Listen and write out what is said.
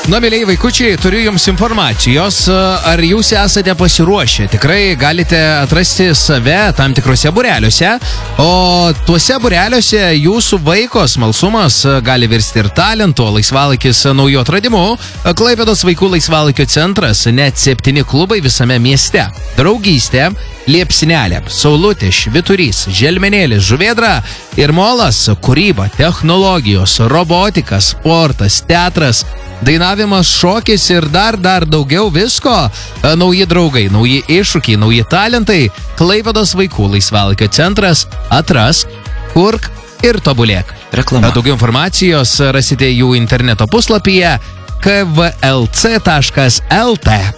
Na, mėlyjei vaikučiai, turiu jums informacijos, ar jūs esate pasiruošę. Tikrai galite atrasti save tam tikrose būreliuose, o tuose būreliuose jūsų vaiko smalsumas gali virsti ir talentu, laisvalaikis naujų atradimų. Klaipėdos vaikų laisvalaikio centras, net 7 klubai visame mieste. Draugystė, Liepsnelė, Saulutė, Švyturys, Želmenėlis, Žuvėdra ir Molas, kūryba, technologijos, robotika, sportas, teatras, dainavimas, šokis ir dar daugiau visko. Nauji draugai, nauji iššūkiai, nauji talentai. Klaipėdos vaikų laisvalaikio centras. Atrask, kurk ir tobulėk. Reklama. Daugiau informacijos rasite jų interneto puslapyje kvlc.lt.